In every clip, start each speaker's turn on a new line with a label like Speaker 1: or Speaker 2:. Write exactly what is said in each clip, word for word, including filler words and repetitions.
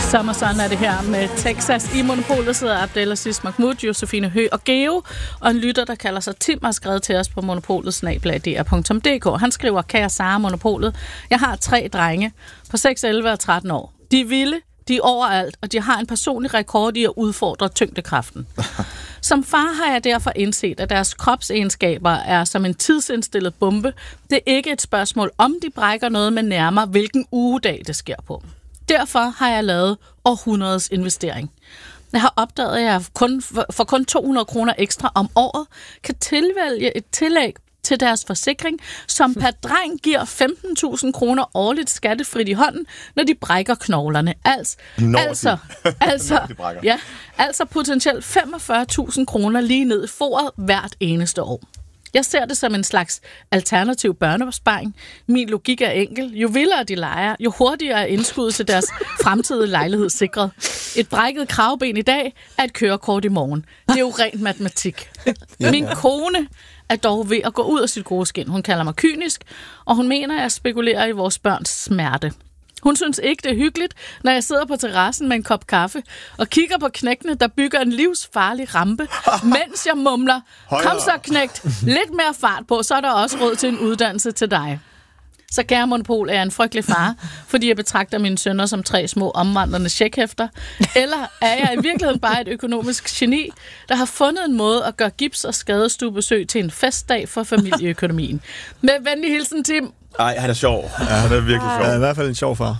Speaker 1: Sommer sådan er det her med Texas. I Monopolet sidder Abdelaziz Mahmoud, Josefine Høgh og Geo, og en lytter, der kalder sig Tim, har skrevet til os på monopolet snabel-a d r punktum d k. Han skriver: Kære Sara Monopolet, jeg har tre drenge på seks, elleve og tretten år. De er vilde, de er overalt, og de har en personlig rekord i at udfordre tyngdekraften. Som far har jeg derfor indset, at deres kropsegenskaber er som en tidsindstillet bombe. Det er ikke et spørgsmål, om de brækker noget, men nærmere, hvilken ugedag det sker på. Derfor har jeg lavet århundredets investering. Jeg har opdaget, at jeg kun, for kun to hundrede kroner ekstra om året kan tilvælge et tillæg til deres forsikring, som per dreng giver femten tusind kroner årligt skattefrit i hånden, når de brækker knoglerne. Altså,
Speaker 2: når
Speaker 1: altså,
Speaker 2: de,
Speaker 1: altså,
Speaker 2: når de brækker.
Speaker 1: Ja, altså potentielt femogfyrre tusind kroner lige ned i foret hvert eneste år. Jeg ser det som en slags alternativ børneopsparing. Min logik er enkel. Jo vildere de leger, jo hurtigere er indskuddet til deres fremtidige lejlighed sikret. Et brækket kravben i dag er et kørekort i morgen. Det er jo rent matematik. Min kone er dog ved at gå ud af sit gode skin. Hun kalder mig kynisk, og hun mener, at jeg spekulerer i vores børns smerte. Hun synes ikke, det er hyggeligt, når jeg sidder på terrassen med en kop kaffe og kigger på knægtene, der bygger en livsfarlig rampe, mens jeg mumler: kom så, knægt, lidt mere fart på, så er der også råd til en uddannelse til dig. Så kære Monopol, er jeg en frygtelig far, fordi jeg betragter mine sønner som tre små omvandrende checkhæfter? Eller er jeg i virkeligheden bare et økonomisk geni, der har fundet en måde at gøre gips- og skadestuebesøg til en festdag for familieøkonomien? Med venlig hilsen, Tim.
Speaker 2: Ej, han er sjov. Ja, han er virkelig sjov.
Speaker 3: Han er i hvert fald en sjov far.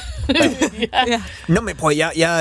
Speaker 1: ja. Ja.
Speaker 3: Nå, men prøv, jeg, jeg,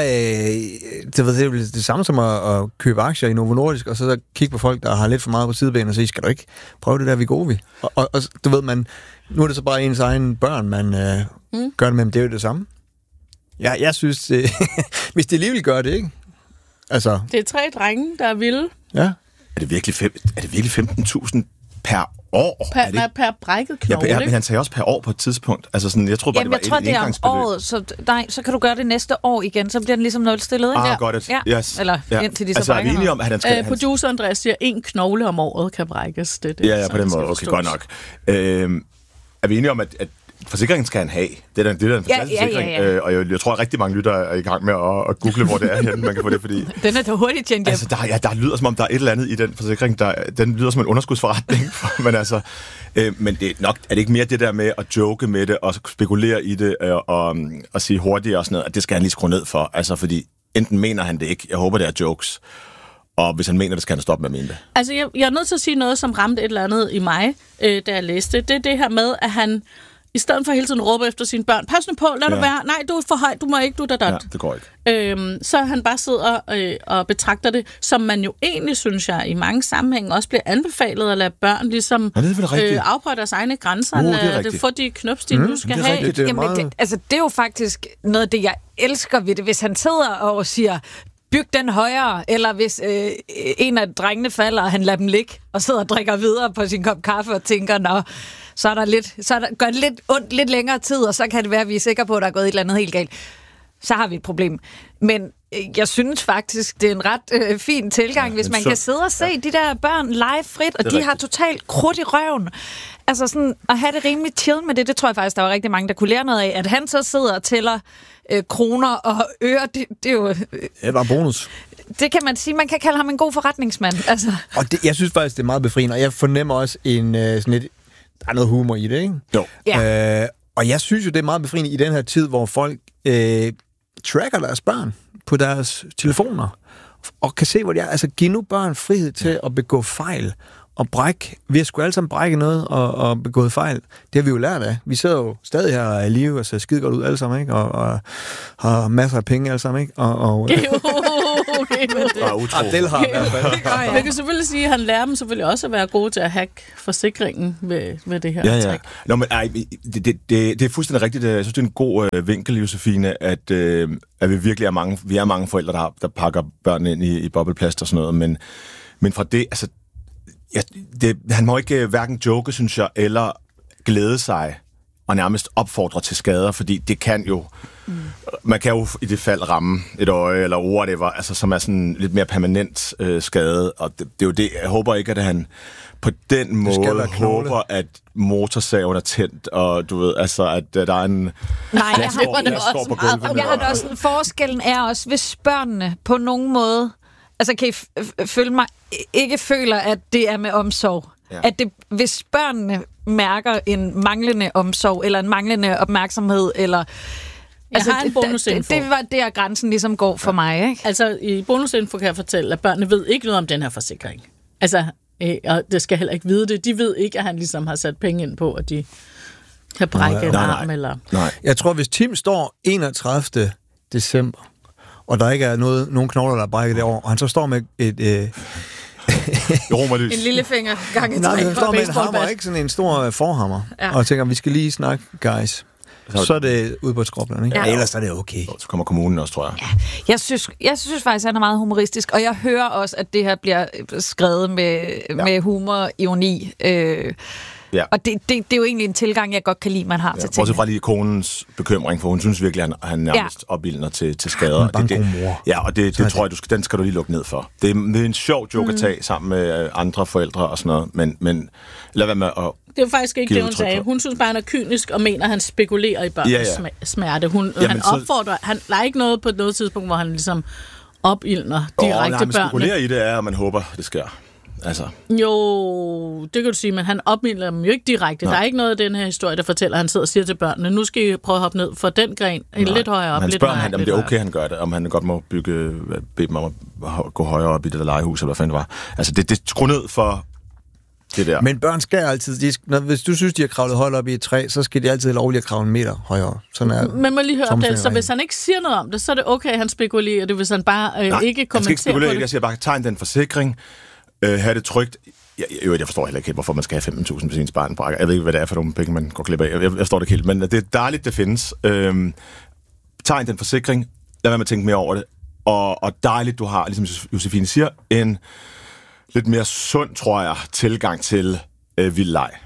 Speaker 3: det, det er det samme som at, at købe aktier i Novo Nordisk, og så kigge på folk, der har lidt for meget på sidebenet, og sige: skal du ikke prøve det der, vi er gode ved? Og, og, og du ved, man, nu er det så bare ens egen børn, man øh, mm. gør det med, men det er jo det samme. Ja, jeg synes, det, hvis de alligevel gør det, ikke? Altså,
Speaker 1: det er tre drenge, der er vilde.
Speaker 3: Ja.
Speaker 2: Er det virkelig, fem, er det virkelig femten tusind per år?
Speaker 1: Per,
Speaker 2: er det
Speaker 1: per brækket knogle.
Speaker 2: Ja, men han tager også per år på et tidspunkt. Altså sådan, jeg tror bare,
Speaker 4: Jamen,
Speaker 2: det var
Speaker 4: jeg tror,
Speaker 2: et engangsbeløb.
Speaker 4: Det er om året, så, nej, så kan du gøre det næste år igen, så bliver den ligesom nulstillet.
Speaker 2: Ah,
Speaker 4: ja.
Speaker 2: godt it.
Speaker 4: Ja.
Speaker 2: Yes.
Speaker 4: Eller
Speaker 2: ja.
Speaker 4: indtil de så
Speaker 2: altså,
Speaker 4: brækker
Speaker 2: er vi enige om, at han skal...
Speaker 1: Øh, producer Andreas siger, en knogle om året kan brækkes. Det, det,
Speaker 2: ja, ja, på den måde. Okay, godt nok. Øh, er vi enige om, at, at forsikringen skal han have? Det er da, det er da en fantastisk
Speaker 4: ja, ja,
Speaker 2: forsikring.
Speaker 4: ja, ja.
Speaker 2: Øh, og jeg, jeg tror, at rigtig mange lytter er i gang med at, at google, hvor det er henne, man kan få det, fordi...
Speaker 4: Den er da hurtigt tjent hjem.
Speaker 2: Altså, der, ja, der lyder som om, der er et eller andet i den forsikring, der, den lyder som en underskudsforretning. men altså, øh, men det er nok, er det ikke mere det der med at joke med det, og spekulere i det, øh, og, og sige hurtigt og sådan noget, at det skal han lige skrue ned for. Altså, fordi enten mener han det ikke, jeg håber, det er jokes, og hvis han mener det, skal han stoppe med at mene det.
Speaker 1: Altså, jeg, jeg er nødt til at sige noget, som ramte et eller andet i mig, øh, da jeg læste. Det er det her med, at han i stedet for hele tiden råbe efter sine børn: pas nu på, lad ja. du være, nej, du er for høj, du må ikke, du er da.
Speaker 2: Ja, det går ikke.
Speaker 1: Øhm, så han bare sidder øh, og betragter det, som man jo egentlig, synes jeg, i mange sammenhænge også bliver anbefalet at lade børn ligesom
Speaker 2: ja, øh,
Speaker 1: afprøve deres egne grænser,
Speaker 2: uh,
Speaker 1: lade det få de knups, de mm, nu skal
Speaker 3: det
Speaker 1: have.
Speaker 3: Rigtigt, det er
Speaker 4: Jamen,
Speaker 3: meget...
Speaker 4: det, altså, det er jo faktisk noget af det, jeg elsker ved det, hvis han sidder og siger: byg den højere, eller hvis øh, en af drengene falder, og han lader dem ligge, og sidder og drikker videre på sin kop kaffe og tænker: nå, så er der lidt, så er der, gør det lidt ondt lidt længere tid, og så kan det være, at vi er sikre på, at der er gået et eller andet helt galt. Så har vi et problem. Men øh, jeg synes faktisk, det er en ret øh, fin tilgang, ja, hvis man så, kan sidde og se ja. de der børn lege frit, og de rigtigt. har totalt krudt i røven. Altså sådan, at have det rimelig chill med det, det tror jeg faktisk, der var rigtig mange, der kunne lære noget af. At han så sidder og tæller øh, kroner og øre, det, det er jo... Øh,
Speaker 3: det er bare bonus.
Speaker 4: Det kan man sige, man kan kalde ham en god forretningsmand. Altså.
Speaker 3: Og det, jeg synes faktisk, det er meget befriende, og jeg fornemmer også en øh, sådan lidt... Der er noget humor i det, ikke?
Speaker 2: Jo.
Speaker 4: Ja.
Speaker 3: Øh, og jeg synes jo, det er meget befriende i den her tid, hvor folk øh, tracker deres børn på deres telefoner, og kan se, hvor de er. Altså, giv nu børn frihed til at begå fejl og brække. Vi har sgu alle sammen brækket noget og, og begået fejl. Det har vi jo lært af. Vi sidder jo stadig her i live og ser skide godt ud alle sammen, ikke? Og, og har masser af penge alle sammen, ikke? Og, og,
Speaker 1: okay, men det...
Speaker 3: Abdel har i hvert fald.
Speaker 1: Jeg kan selvfølgelig sige, at han lærer dem selvfølgelig også at være gode til at hacke forsikringen ved, ved det her
Speaker 2: ja, ja.
Speaker 1: træk.
Speaker 2: Nå, men ej, det, det, det, det er fuldstændig rigtigt. Jeg synes, det er en god øh, vinkel, Josefine, at, øh, at vi virkelig er mange, vi er mange forældre, der, der pakker børn ind i, i bobleplast og sådan noget, men, men fra det, altså, ja, det, han må ikke øh, hverken joke, synes jeg, eller glæde sig og nærmest opfordre til skader, fordi det kan jo Mm. Man kan jo i det fald ramme et øje eller whatever, altså, som er sådan lidt mere permanent øh, skade, og det, det er jo det, jeg håber ikke, at han på den måde håber, at motorsaven er tændt, og du ved, altså, at uh, der er en...
Speaker 4: Nej, jeg har det
Speaker 2: også
Speaker 4: også meget. Jeg har det også, forskellen er også, hvis børnene på nogen måde, altså kan I f- f- følge mig, ikke føler, at det er med omsorg. Ja. At det, hvis børnene mærker en manglende omsorg, eller en manglende opmærksomhed, eller...
Speaker 1: Jeg altså, har en bonusinfo.
Speaker 4: Det, det var der, grænsen ligesom går for ja. mig, ikke?
Speaker 1: Altså, i bonusinfo kan jeg fortælle, at børnene ved ikke noget om den her forsikring. Altså, øh, og det skal heller ikke vide det. De ved ikke, at han ligesom har sat penge ind på, at de kan brække en arm, eller...
Speaker 3: Nej. Jeg tror, hvis Tim står enogtredivte december, og der ikke er noget, nogen knogler, der er brækket derovre, og han så står med et... Øh,
Speaker 2: en
Speaker 4: lillefinger gang i
Speaker 3: Nej,
Speaker 4: træk.
Speaker 3: han står med en hammer, ikke sådan en stor forhammer, ja. Og tænker, vi skal lige snakke, guys. Så, så er det ude på et skråplan, ikke? Ja. Ja, ellers er det okay.
Speaker 2: Så kommer kommunen også, tror jeg.
Speaker 4: Ja. Jeg synes, jeg synes faktisk, han er meget humoristisk, og jeg hører også, at det her bliver skrevet med, ja. med humor, ironi. Øh, ja. Og det, det, det er jo egentlig en tilgang, jeg godt kan lide, man har ja. til ting.
Speaker 2: Bortset fra lige konens bekymring, for hun synes virkelig, at han, han nærmest ja. opildner til, til skader.
Speaker 3: Hun er
Speaker 2: det, det, ja, og det, det, det tror jeg, du skal, den skal du lige lukke ned for. Det er, det er en sjov joke mm. at tage sammen med andre forældre og sådan noget, men, men lad være med at...
Speaker 1: Det er faktisk ikke det, hun sagde. Hun synes bare, han er kynisk og mener, at han spekulerer i børns ja, ja. smerte. Hun, Jamen, han opfordrer... Han, der er ikke noget på noget tidspunkt, hvor han ligesom opildner direkte oh, nej, børnene.
Speaker 2: Han spekulerer i det, er, at man håber, det sker. Altså.
Speaker 1: Jo, det kan du sige, men han opildner dem jo ikke direkte. Nej. Der er ikke noget af den her historie, der fortæller, at han sidder og siger til børnene, nu skal I prøve at hoppe ned for den gren, Nej. lidt højere op.
Speaker 2: Han
Speaker 1: lidt
Speaker 2: spørger
Speaker 1: højere,
Speaker 2: han, om det er okay, han gør det, om han godt må bygge, bede dem om at gå højere op i det der legehus, eller hvad fanden det var. Altså, det, det skruer ned for... Det der.
Speaker 3: Men børn skal altid, de, når, hvis du synes, de har kravlet højt op i et træ, så skal de altid lovligt at kravle en meter højere. Sådan er
Speaker 1: Men må lige høre om det, så hvis han ikke siger noget om det, så er det okay, han spekulerer det, hvis han bare øh,
Speaker 2: Nej,
Speaker 1: ikke kommenterer på det.
Speaker 2: Jeg siger bare, tegn den forsikring, øh, have det trygt. Jeg, jeg, jeg forstår heller ikke helt, hvorfor man skal have femten tusind på sin spartenbrækker. Jeg ved ikke, hvad det er for nogle penge, man går glip af. Jeg, jeg forstår det ikke helt, men det er dejligt, det findes. Øh, tegn den forsikring, lad være med at tænke mere over det. Og, og dejligt, du har, ligesom Josefine siger, en lidt mere sund, tror jeg, tilgang til øh, vild leg.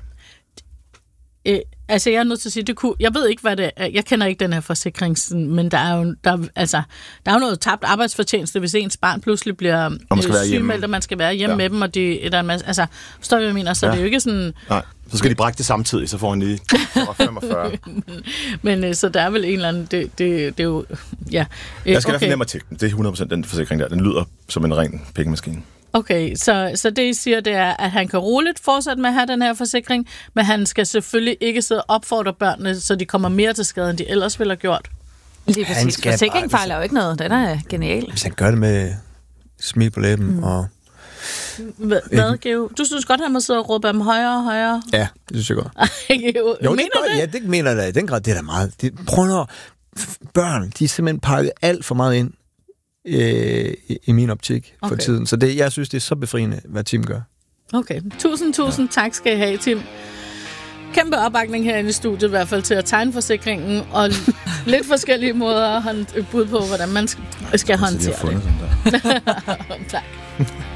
Speaker 1: Øh, altså, jeg er nødt til at sige, det kunne, jeg ved ikke, hvad det er. Jeg kender ikke den her forsikring, men der er jo, der, altså, der er jo noget tabt arbejdsfortjeneste, hvis ens barn pludselig bliver øh, sygemeldt, og man skal være hjemme ja. med dem, og det er en masse, altså, forstår du, hvad jeg mener? Så ja. det er jo ikke sådan...
Speaker 2: Nej, så skal de brække det samtidig, så får han lige femogfyrre.
Speaker 1: men, men øh, så der er vel en eller anden, det, det, det er jo, ja. Øh,
Speaker 2: jeg skal
Speaker 1: okay.
Speaker 2: i hvert fald nemmere til den. Det er hundrede procent den forsikring der. Den lyder som en ren pengemaskine.
Speaker 1: Okay, så, så det I siger, det er, at han kan roligt fortsætte med at have den her forsikring, men han skal selvfølgelig ikke sidde og opfordre børnene, så de kommer mere til skade, end de ellers ville have gjort.
Speaker 4: Lige præcis. Forsikring fejler jo ikke noget. Den er genial.
Speaker 3: Hvis han gør det med smil på læben mm. og...
Speaker 1: Hvad, hvad Geo? Du synes godt, han må sidde og råbe dem højere og højere?
Speaker 3: Ja, det synes jeg godt.
Speaker 1: Geo,
Speaker 3: jo,
Speaker 1: mener
Speaker 3: det?
Speaker 1: det?
Speaker 3: Ja, det mener jeg da i den grad. Det er da meget... Det, prøv nu, børn, de er simpelthen pakket alt for meget ind øh, i, i min optik for okay. tiden. Så det, jeg synes, det er så befriende, hvad Tim gør.
Speaker 1: Okay. Tusind, tusind ja. tak skal I have, Tim. Kæmpe opbakning herinde i studiet, i hvert fald til at tegne forsikringen, og lidt forskellige måder at bud på, hvordan man skal, skal håndtere det. Tak.